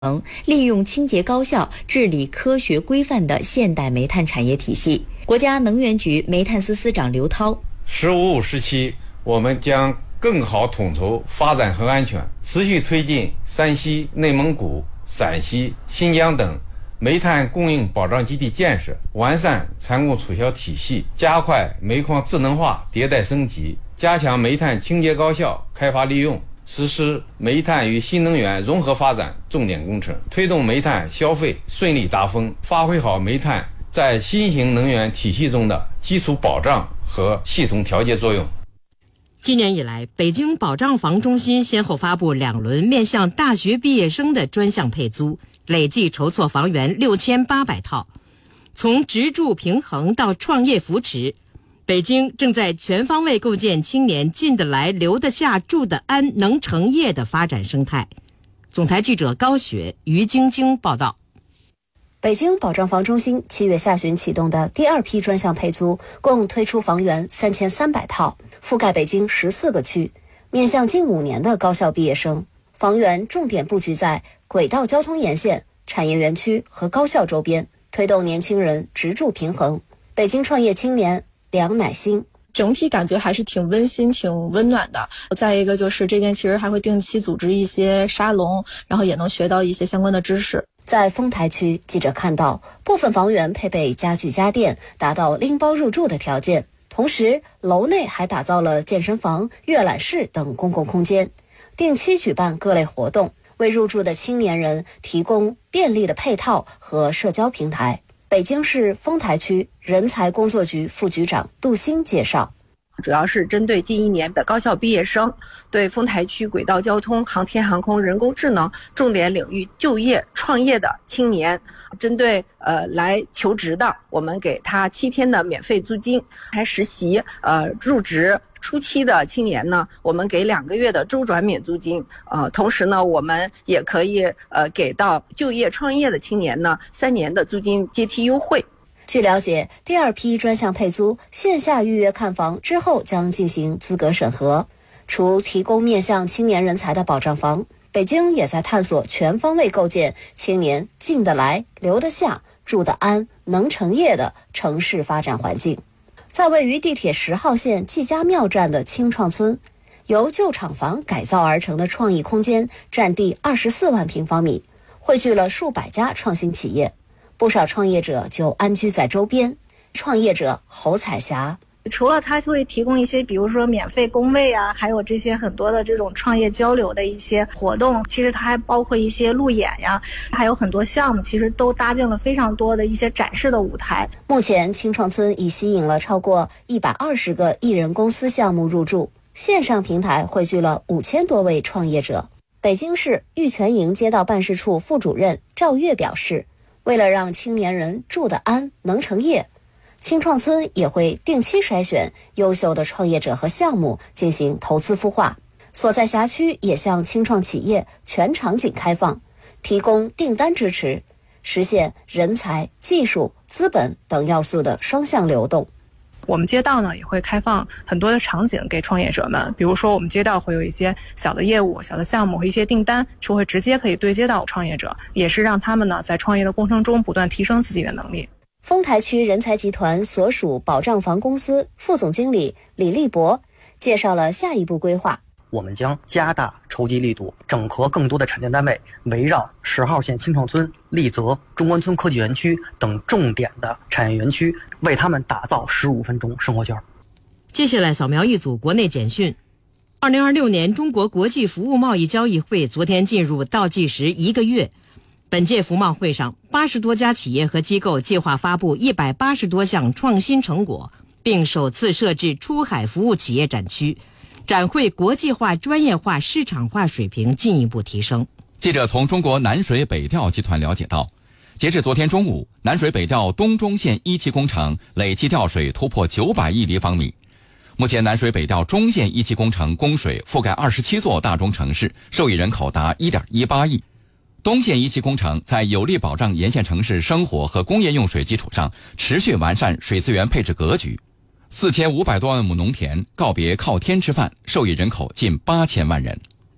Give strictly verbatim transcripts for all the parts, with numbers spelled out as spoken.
利用清洁高效、治理科学规范的现代煤炭产业体系。国家能源局煤炭司司长刘涛： 十五五时期，我们将更好统筹发展和安全，持续推进山西、内蒙古、陕西、新疆等煤炭供应保障基地建设，完善产供储销体系，加快煤矿智能化迭代升级，加强煤炭清洁高效开发利用，实施煤炭与新能源融合发展重点工程，推动煤炭消费顺利达峰，发挥好煤炭在新型能源体系中的基础保障和系统调节作用。 今年以来，北京保障房中心先后发布两轮面向大学毕业生的专项配租，累计筹措房源六千八百套。从职住平衡到创业扶持，北京正在全方位构建青年进得来、留得下、住得安、能成业的发展生态。总台记者高雪、于晶晶报道。 北京保障房中心七月下旬启动的第二批专项配租，共推出房源三千三百套，覆盖北京十四个区，面向近五年的高校毕业生。房源重点布局在轨道交通沿线、产业园区和高校周边，推动年轻人职住平衡。北京创业青年梁乃馨： 整体感觉还是挺温馨、挺温暖的。再一个就是这边其实还会定期组织一些沙龙，然后也能学到一些相关的知识。 在丰台区，记者看到部分房源配备家具家电，达到拎包入住的条件。同时，楼内还打造了健身房、阅览室等公共空间，定期举办各类活动，为入住的青年人提供便利的配套和社交平台。北京市丰台区人才工作局副局长杜鑫介绍， 主要是针对近一年的高校毕业生，对丰台区轨道交通、航天航空、人工智能重点领域就业创业的青年，针对呃来求职的，我们给他七天的免费租金；还实习呃入职初期的青年呢，我们给两个月的周转免租金。呃，同时呢，我们也可以呃给到就业创业的青年呢三年的租金阶梯优惠。 据了解，第二批专项配租线下预约看房之后将进行资格审核。除提供面向青年人才的保障房，北京也在探索全方位构建青年进得来、留得下、住得安、能成业的城市发展环境。在位于地铁十号线季家庙站的青创村，由旧厂房改造而成的创意空间占地二十四万平方米，汇聚了数百家创新企业。不少创业者就安居在周边。创业者侯彩霞： 除了它会提供一些比如说免费工位啊，还有这些很多的这种创业交流的一些活动，其实它还包括一些路演呀，还有很多项目，其实都搭建了非常多的一些展示的舞台。 目前青创村已吸引了超过一百二十个艺人公司项目入驻，线上平台汇聚了五千多位创业者。北京市玉泉营街道办事处副主任赵月表示，为了让青年人住得安、能成业，青创村也会定期筛选优秀的创业者和项目进行投资孵化。所在辖区也向青创企业全场景开放，提供订单支持，实现人才、技术、资本等要素的双向流动。 我们街道呢也会开放很多的场景给创业者们，比如说我们街道会有一些小的业务、小的项目和一些订单是会直接可以对接到创业者，也是让他们呢在创业的过程中不断提升自己的能力。 丰台区人才集团所属保障房公司副总经理李立博介绍了下一步规划。 我们将加大筹集力度，整合更多的产电单位，围绕十号线青创村、丽泽、中关村科技园区等重点的产业园区，为他们打造十五分钟生活圈。 接下来扫描一组国内简讯。二零二六年中国国际服务贸易交易会昨天进入倒计时一个月。本届服贸会上，八十多家企业和机构计划发布一百八十多项创新成果，并首次设置出海服务企业展区。展会国际化、专业化、市场化水平进一步提升。 记者从中国南水北调集团了解到，截至昨天中午，南水北调东中线一期工程累计调水突破九百亿立方米。目前，南水北调中线一期工程供水覆盖二十七座大中城市，受益人口达 一点一八亿。东线一期工程在有力保障沿线城市生活和工业用水基础上，持续完善水资源配置格局。四千五百多万亩农田告别靠天吃饭，受益人口近八千万人。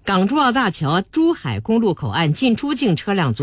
港珠澳大桥珠海公路口岸进出境车辆